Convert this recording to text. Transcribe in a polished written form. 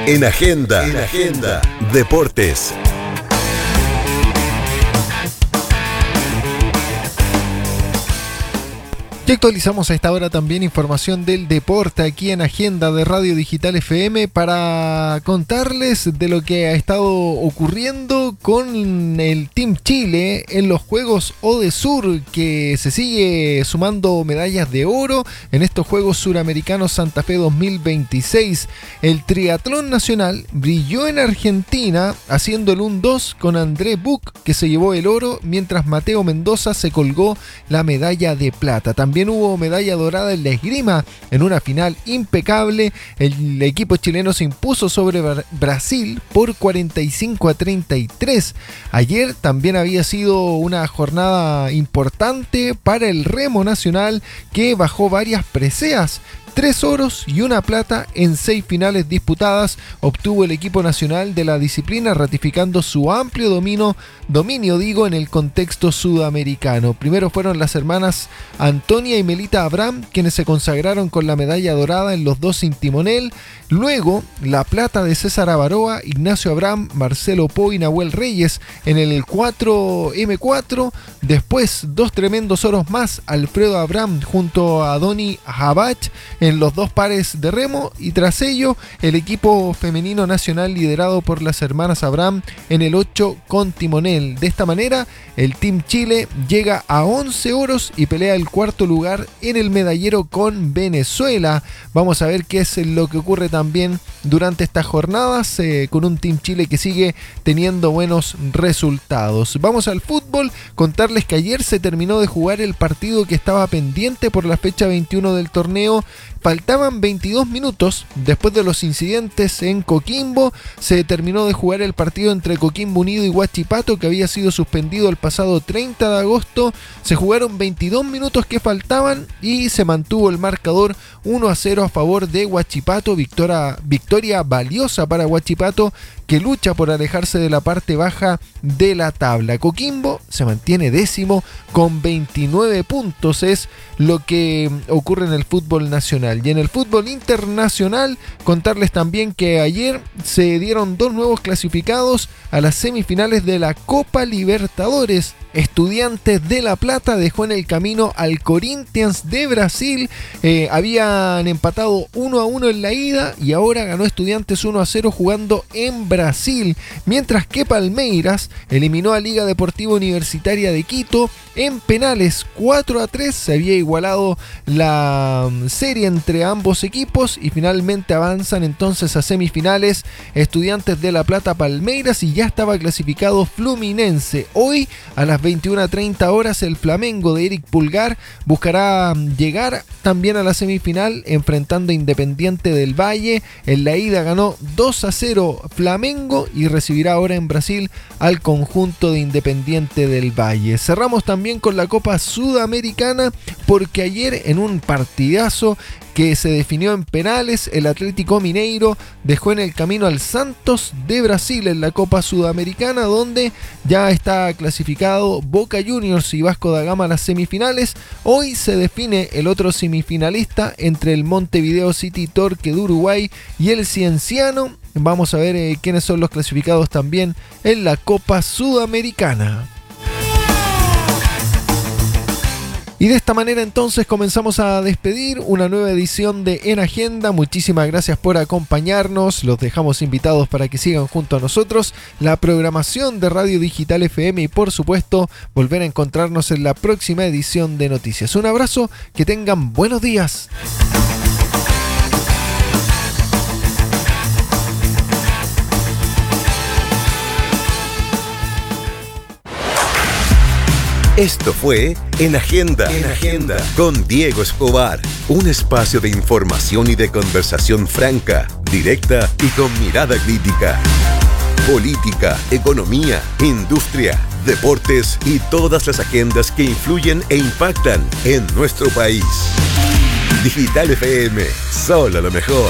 En Agenda, Deportes. Y actualizamos a esta hora también información del deporte aquí en Agenda de Radio Digital FM para contarles de lo que ha estado ocurriendo con el Team Chile en los Juegos Odesur, que se sigue sumando medallas de oro en estos Juegos Suramericanos Santa Fe 2026. El triatlón nacional brilló en Argentina haciendo el 1-2 con André Buch, que se llevó el oro, mientras Mateo Mendoza se colgó la medalla de plata. También hubo medalla dorada en la esgrima en una final impecable. El equipo chileno se impuso sobre Brasil por 45-33. Ayer también había sido una jornada importante para el remo nacional, que bajó varias preseas. 3 oros y una plata en 6 finales disputadas obtuvo el equipo nacional de la disciplina, ratificando su amplio dominio en el contexto sudamericano. Primero fueron las hermanas Antonia y Melita Abraham, quienes se consagraron con la medalla dorada en los 2 sin timonel. Luego la plata de César Avaroa, Ignacio Abraham, Marcelo Po y Nahuel Reyes en el 4M4. Después 2 tremendos oros más, Alfredo Abraham junto a Doni Habach en los 2 pares de remo, y tras ello el equipo femenino nacional liderado por las hermanas Abraham en el 8 con timonel. De esta manera el Team Chile llega a 11 oros y pelea el 4º lugar en el medallero con Venezuela. Vamos a ver qué es lo que ocurre también durante estas jornadas con un Team Chile que sigue teniendo buenos resultados. Vamos al fútbol, contarles que ayer se terminó de jugar el partido que estaba pendiente por la fecha 21 del torneo. Faltaban 22 minutos después de los incidentes en Coquimbo. Se terminó de jugar el partido entre Coquimbo Unido y Huachipato, que había sido suspendido el pasado 30 de agosto. Se jugaron 22 minutos que faltaban y se mantuvo el marcador 1-0 a favor de Huachipato. Victoria valiosa para Huachipato, que lucha por alejarse de la parte baja de la tabla. Coquimbo se mantiene 10º con 29 puntos, es lo que ocurre en el fútbol nacional. Y en el fútbol internacional, contarles también que ayer se dieron 2 nuevos clasificados a las semifinales de la Copa Libertadores. Estudiantes de La Plata dejó en el camino al Corinthians de Brasil. Habían empatado 1-1 en la ida y ahora ganó Estudiantes 1-0 jugando en Brasil. Mientras que Palmeiras eliminó a Liga Deportiva Universitaria de Quito en penales 4-3. Se había igualado la serie entre ambos equipos y finalmente avanzan entonces a semifinales Estudiantes de La Plata Palmeiras, y ya estaba clasificado Fluminense. Hoy a las 21:30 horas el Flamengo de Eric Pulgar buscará llegar también a la semifinal enfrentando a Independiente del Valle. En la ida ganó 2-0 Flamengo y recibirá ahora en Brasil al conjunto de Independiente del Valle. Cerramos también con la Copa Sudamericana, porque ayer en un partidazo que se definió en penales, el Atlético Mineiro dejó en el camino al Santos de Brasil en la Copa Sudamericana, donde ya está clasificado Boca Juniors y Vasco da Gama a las semifinales. Hoy se define el otro semifinalista entre el Montevideo City Torque de Uruguay y el Cienciano. Vamos a ver quiénes son los clasificados también en la Copa Sudamericana. Y de esta manera entonces comenzamos a despedir una nueva edición de En Agenda. Muchísimas gracias por acompañarnos. Los dejamos invitados para que sigan junto a nosotros la programación de Radio Digital FM y por supuesto volver a encontrarnos en la próxima edición de Noticias. Un abrazo, que tengan buenos días. Esto fue En Agenda, con Diego Escobar, un espacio de información y de conversación franca, directa y con mirada crítica. Política, economía, industria, deportes y todas las agendas que influyen e impactan en nuestro país. Digital FM, solo lo mejor.